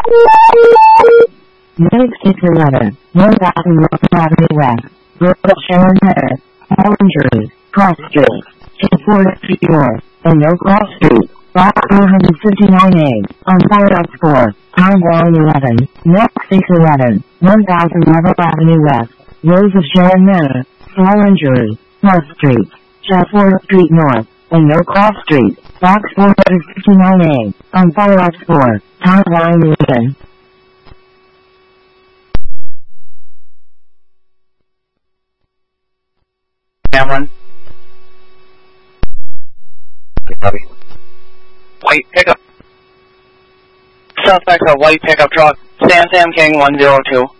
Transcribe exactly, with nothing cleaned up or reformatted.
Name six eleven, one thousand North Avenue West, Brooklyn Sharon Meadow, Allen Street, Cross Street, two fourth Street North, and No Cross Street, Block four fifty-nine A, on Firehouse four, Town Line eleven, Next six eleven, one thousand Level Avenue West, Rose of Sharon Meadow, Small Injury, North Street, fourth Street North, and No Cross Street, Box four fifty-nine A, on Firehouse four, Town Line eleven. Cameron. White pickup. Suspect a white pickup truck. Stan Sam King one zero two.